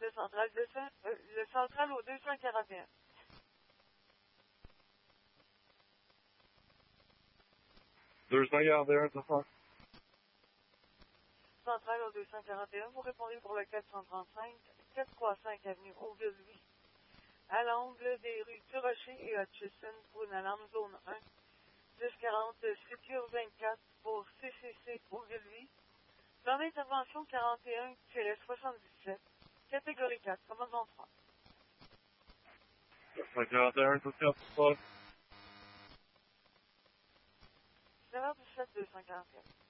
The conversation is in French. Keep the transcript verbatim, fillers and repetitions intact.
le central, deux cents, euh, le central au deux cent quarante et un. deux cent quarante et un, c'est ça? Central au deux cent quarante et un, vous répondez pour le quatre cent trente-cinq, quatre cent trente-cinq avenue Ogilvy, à l'angle des rues Durocher et Hutchison pour une alarme zone un, dix quarante Secure vingt-quatre pour C C C Ogilvy, dans l'intervention quarante et un soixante-dix-sept, catégorie quatre, commandant trois. deux cent quarante et un, c'est ça? dix-neuf heures dix-sept, deux cent quarante et un.